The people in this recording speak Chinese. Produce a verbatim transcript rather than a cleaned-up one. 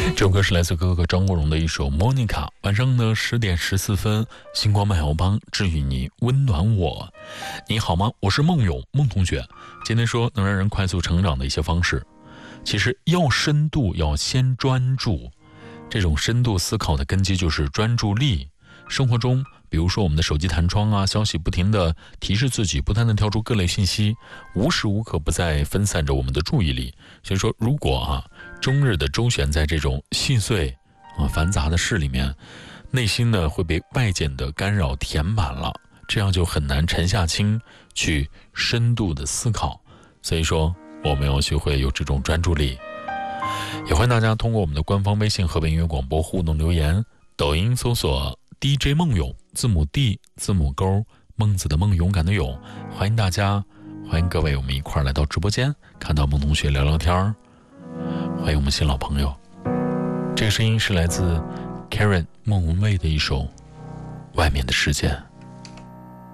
这首歌是来自哥哥张国荣的一首《莫妮卡》。晚上呢十点十四分，星光漫游帮治愈你，温暖我。你好吗？我是孟勇，孟同学。今天说能让人快速成长的一些方式，其实要深度，要先专注。这种深度思考的根基就是专注力。生活中，比如说我们的手机弹窗啊，消息不停地提示自己，不断地跳出各类信息，无时无刻不在分散着我们的注意力。所以说，如果啊，终日的周旋在这种细碎啊繁杂的事里面，内心呢会被外界的干扰填满了，这样就很难沉下心去深度的思考。所以说，我们要学会有这种专注力。也欢迎大家通过我们的官方微信河北音乐广播互动留言，抖音搜索D J 孟勇，字母 D 字母勾孟子的孟，勇敢的勇。欢迎大家，欢迎各位，我们一块来到直播间，看到孟同学聊聊天儿。欢迎我们新老朋友。这个声音是来自 Karen 孟文蔚的一首《外面的世界》。